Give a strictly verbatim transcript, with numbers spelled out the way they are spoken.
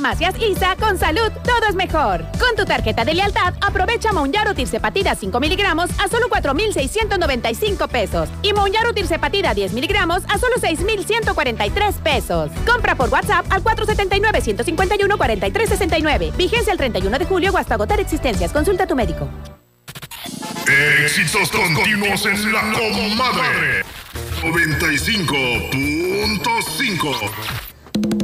Farmacias I S A, con salud todo es mejor. Con tu tarjeta de lealtad, aprovecha Monjaro Tirzepatida cinco miligramos a solo cuatro mil seiscientos noventa y cinco pesos. Y Monjaro Tirzepatida diez miligramos a solo seis mil ciento cuarenta y tres pesos. Compra por WhatsApp al cuatro siete nueve, uno cinco uno, cuatro tres seis nueve. Vigencia el treinta y uno de julio o hasta agotar existencias. Consulta a tu médico. Éxitos continuos en La Comadre noventa y cinco punto cinco.